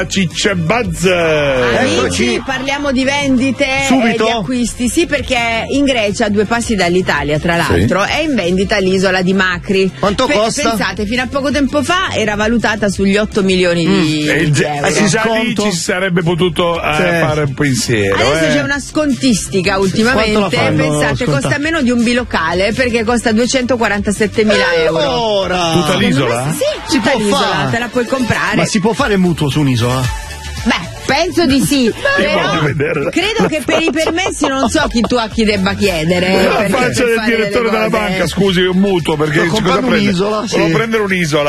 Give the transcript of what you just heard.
Ciccia Buzz. Amici, parliamo di vendite Subito? e di acquisti. Sì, perché in Grecia, a 2 passi dall'Italia, tra l'altro, è in vendita l'isola di Macri. Quanto costa? Pensate, fino a poco tempo fa era valutata sugli 8 milioni di euro. Già lì ci sarebbe potuto fare un pensiero. Adesso c'è una scontistica ultimamente. Quanto la fanno, Pensate, sconta? costa meno di un bilocale perché costa 247.000 euro. Ora Tutta l'isola? Sì, tutta può l'isola, fare. te la puoi comprare. Ma si può fare mutuo su un'isola? Beh, penso di sì. Però voglio vederla. credo che per i permessi non so a chi debba chiedere. La perché faccia per del fare direttore delle della cose- banca, scusi, un mutuo, perché Sto comprando un'isola, sì. volevo prendere un'isola.